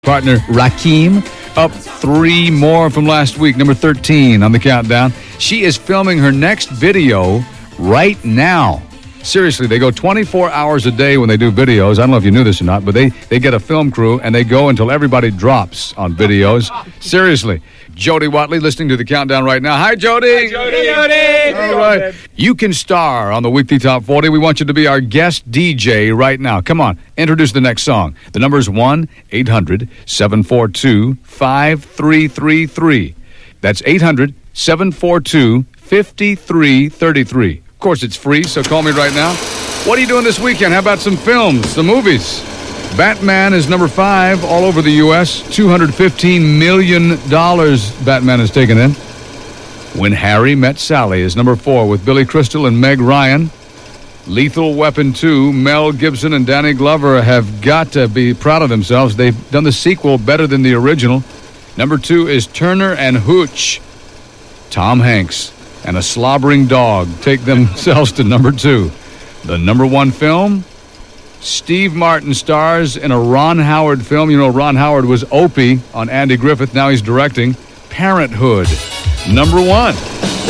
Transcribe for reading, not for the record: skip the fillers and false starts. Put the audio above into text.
Partner Rakim, up 3 more from last week, number 13 on the countdown. She is filming her next video right now. Seriously, they go 24 hours a day when they do videos. I don't know if you knew this or not, but they get a film crew, and they go until everybody drops on videos. Seriously. Jody Watley listening to the countdown right now. Hi, Jody. Hi, Jody. Hey, Jody. All right. You can star on the Weekly Top 40. We want you to be our guest DJ right now. Come on. Introduce the next song. The number is 1-800-742-5333. That's 800-742-5333. Of course, it's free, so call me right now. What are you doing this weekend? How about some films, some movies? Batman is number 5 all over the U.S. $215 million Batman has taken in. When Harry Met Sally is number 4 with Billy Crystal and Meg Ryan. Lethal Weapon 2, Mel Gibson and Danny Glover have got to be proud of themselves. They've done the sequel better than the original. Number 2 is Turner and Hooch. Tom Hanks and a slobbering dog take themselves to number 2. The number 1 film, Steve Martin stars in a Ron Howard film. You know, Ron Howard was Opie on Andy Griffith. Now he's directing Parenthood. Number 1.